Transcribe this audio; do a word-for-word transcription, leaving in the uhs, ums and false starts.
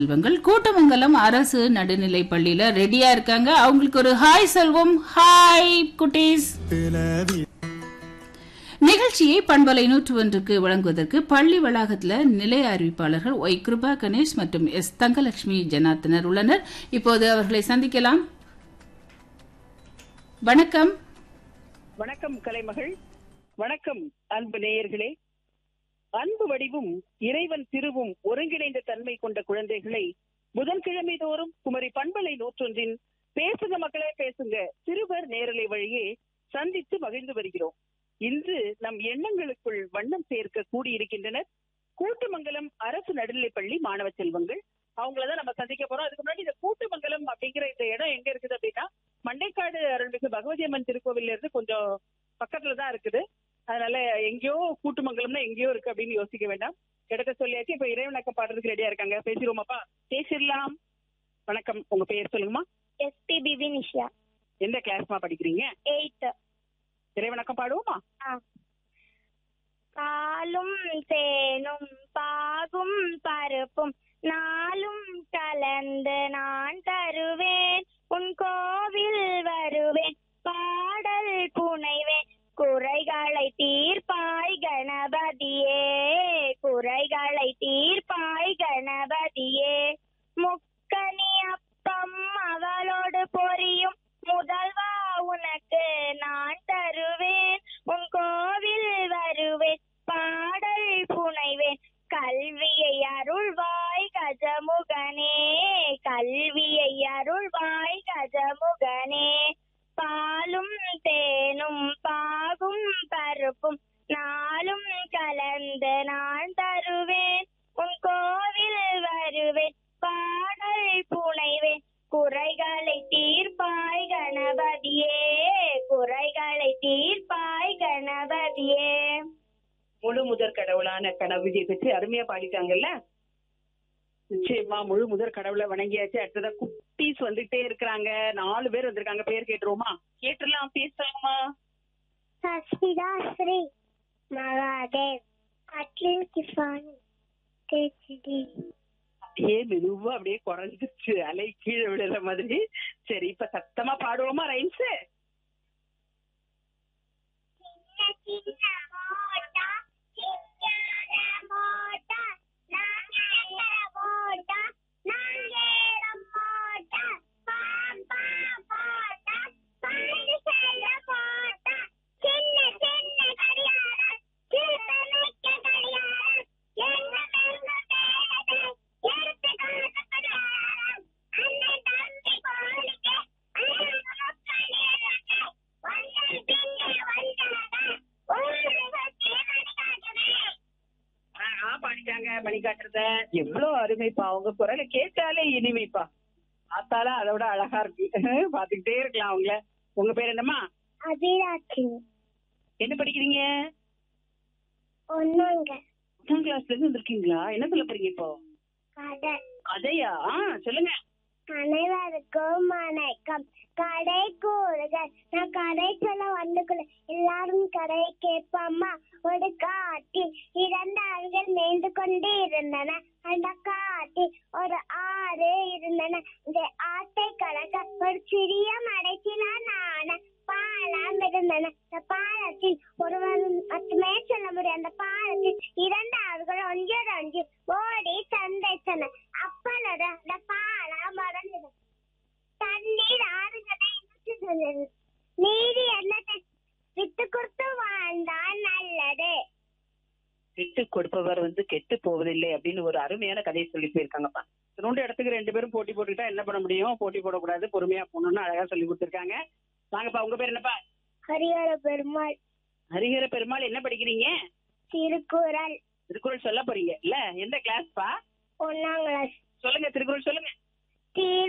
செல்வங்கள் கூட்டமங்கலம் அரசு நடுநிலை பள்ளியில ரெடியா இருக்காங்க. அவங்களுக்கு ஒரு ஹாய் செல்வம். ஹாய் குட்டீஸ். நிகழ்ச்சியை பண்பலை நூற்று ஒன்றுக்கு வழங்குவதற்கு பள்ளி வளாகத்தில் நிலைய அறிவிப்பாளர்கள் ஒய் கிருபா கணேஷ் மற்றும் எஸ் தங்கலட்சுமி ஜனார்த்தனர் உள்ளனர். இப்போது அவர்களை சந்திக்கலாம். வணக்கம். வணக்கம் கலைமகள். வணக்கம் அன்பு நேயர்களே. அன்பு வடிவும் இறைவன் திருவும் ஒருங்கிணைந்த தன்மை கொண்ட குழந்தைகளை புதன்கிழமை தோறும் குமரி பண்பலை நூற்றொன்றின் பேசுங்க மக்களே பேசுங்க சிறுவர் நேரலை வழியே சந்தித்து மகிழ்ந்து வருகிறோம். இன்று நம் எண்ணங்களுக்குள் வண்ணம் சேர்க்க கூடியிருக்கின்றனர் கூட்டுமங்கலம் அரசு நடுநிலைப்பள்ளி மாணவ செல்வங்கள். அவங்களதான் நம்ம சந்திக்க போறோம். அதுக்கு முன்னாடி இந்த கூட்டுமங்கலம் அப்படிங்கிற இந்த இடம் எங்க இருக்குது அப்படின்னா மண்டைக்காடு அருள்மிகு பகவதி அம்மன் திருக்கோவில்ல இருந்து கொஞ்சம் பக்கத்துலதான் இருக்குது. அதனால எங்கேயோ கூட்டுமங்கலம்னா எங்கேயோ இருக்கு அப்படின்னு யோசிக்க வேண்டாம். இடத்த சொல்லியாச்சு. இப்ப இறைவணக்கம் பாடுறதுக்கு ரெடியா இருக்காங்க. பேசிடுவோமாப்பா? பேசிடலாம். வணக்கம், உங்க பெயர் சொல்லுங்கம்மா. SP BP Nisha. எந்த கிளாஸ்மா படிக்கிறீங்க? எயித். இறைவணக்கம் பாடுவோமா? பாலும் தேனும் பாகும் பருப்பும் நாளும் கலந்து நான் தருவேன் உன் கோவில் வருவேன் பாடல் புனைவேன் குறைகளை தீர்ப்பாய் கணபதியே குறைகளை தீர்ப்பாய் கணபதியே முக்கனி அப்பம் அவளோடு பொரியும் முதல்வா உனக்கு நான் தருவேன் உன் கோவில் வருவேன் பாடல் புனைவேன் கல்வியை அருள்வாய் கஜமுகனே கல்வியை அருள்வாய் கஜமுகனே பாலும் தேனும் பாகும் பருப்பும் நாளும் கலந்து நான் தருவேன் உன் கோவில் வருவேன் பாடல் புனைவேன் குறைகளை தீர்ப்பாய் கணபதியே குறைகளை தீர்ப்பாய் கணபதியே. முழு முதற் கடவுளான கணபதியை பற்றி அருமையா பாடிட்டாங்கல்ல. நிச்சயமா முழு முதற் கடவுளை வணங்கியாச்சு. அடுத்ததான் குட்டீஸ் வந்துட்டே இருக்கிறாங்க. நாலு பேர் வந்திருக்காங்க. பேர் கேட்டுருவோமா? கேட்டுடலாம். பேசலாமா? சஸ்மிதா ஸ்ரீ மகாதேவ் அட்லின் கிஃபானி கேச்சிடி. அப்படியே மெதுவா அப்படியே குறைஞ்சிருச்சு, அலை கீழே விடுற மாதிரி. சரி, இப்ப சத்தமா பாடுவோமா ரைம்ஸ்? மணிக்காட்டுறத எவ்வளவு அருமைப்பா. அவங்க குரலை கேட்டாலே இனிமைப்பா. பார்த்தாலும் அதோட அழகா இருக்கு. பாத்துக்கிட்டே இருக்கலாம் அவங்கள. உங்க பேர் என்னம்மா? அபிராட்சி. என்ன படிக்கிறீங்க? ஒண்ணுங்க. ஒன்னாம் கிளாஸ்ல இருந்து வந்திருக்கீங்களா? என்ன சொல்ல போறீங்க இப்போ? கதை. கதையா? சொல்லுங்க. அனைவருக்கும் வணக்கம். கடை கூறுகள். நான் கடை சொல்ல வந்துக்குள்ள எல்லாரும் கடையை கேட்பாமா. ஒரு காட்டில் இரண்டு ஆறுகள் மேய்ந்து கொண்டு இருந்தன. அந்த காட்டில் ஒரு ஆறு இருந்தன. இந்த ஆட்டை கலக்க ஒரு சிறிய மடைச்சிலான பாலம் இருந்தன. இந்த பாலத்தில் ஒருவன் மட்டுமே சொல்ல முடியும். அந்த பாலத்தில் இரண்டு ஆறுகள் ஒன்றோடு ஒன்று ஓடி சந்தைத்தன. அப்பளோட அந்த பாலம் மறந்தது. தண்ணீர் ஆறுகளை இழுத்து நீதி என்னத்தை விட்டு கொடுத்து வாழ்ந்தான் நல்லது. விட்டு கொடுப்பவர் வந்து கெட்டு போவதில்லை அப்படின்னு ஒரு அருமையான கதையை சொல்லி போயிருக்காங்கப்பா. ரெண்டு இடத்துக்கு ரெண்டு பேரும் போட்டி போட்டுக்கிட்டா என்ன பண்ண முடியும்? போட்டி போடக்கூடாது, பொறுமையா போகணும்னு அழகா சொல்லி கொடுத்துருக்காங்க. வாங்கப்பா, உங்க பேர் என்னப்பா? ஹரிஹர பெருமாள். ஹரிஹர பெருமாள். என்ன படிக்கிறீங்க? திருக்குறள். திருக்குறள் சொல்ல போறீங்க இல்ல? எந்த கிளாஸ்பா? ஒன்னாம் கிளாஸ். சொல்லுங்க, திருக்குறள் சொல்லுங்க. தீர்